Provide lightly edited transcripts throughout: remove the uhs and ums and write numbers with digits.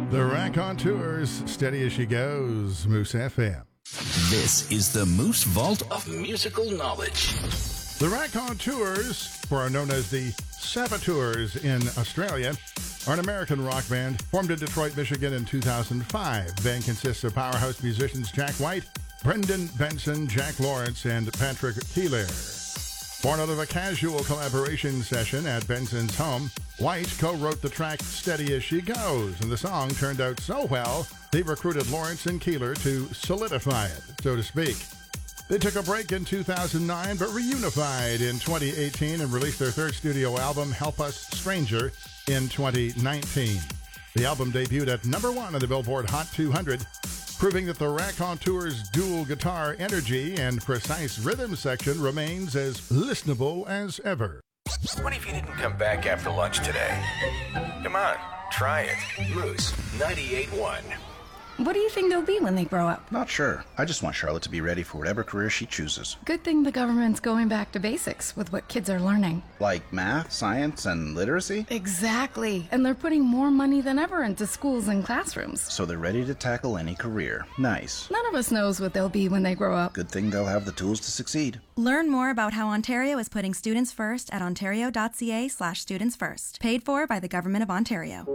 The Raconteurs, steady as she goes, Moose FM. This is the Moose Vault of Musical Knowledge. The Raconteurs, who are known as the Saboteurs in Australia, are an American rock band formed in Detroit, Michigan in 2005. The band consists of powerhouse musicians Jack White, Brendan Benson, Jack Lawrence, and Patrick Keeler. Born out of a casual collaboration session at Benson's home, White co-wrote the track Steady As She Goes, and the song turned out so well, they recruited Lawrence and Keeler to solidify it, so to speak. They took a break in 2009, but reunified in 2018 and released their third studio album, Help Us Stranger, in 2019. The album debuted at number 1 on the Billboard Hot 200, proving that the Raconteurs' dual guitar energy and precise rhythm section remains as listenable as ever. What if you didn't come back after lunch today? Come on, try it. Moose 98.1. What do you think they'll be when they grow up? Not sure. I just want Charlotte to be ready for whatever career she chooses. Good thing the government's going back to basics with what kids are learning. Like math, science, and literacy? Exactly. And they're putting more money than ever into schools and classrooms. So they're ready to tackle any career. Nice. None of us knows what they'll be when they grow up. Good thing they'll have the tools to succeed. Learn more about how Ontario is putting students first at ontario.ca/studentsfirst. Paid for by the Government of Ontario.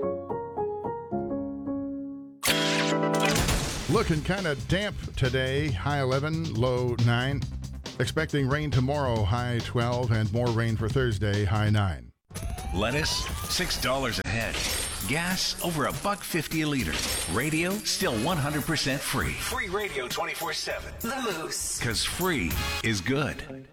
Looking kind of damp today, high 11, low 9. Expecting rain tomorrow, high 12, and more rain for Thursday, high 9. Lettuce, $6 a head. Gas, over $1.50 a liter. Radio, still 100% free. Free radio 24/7. The Moose. Because free is good.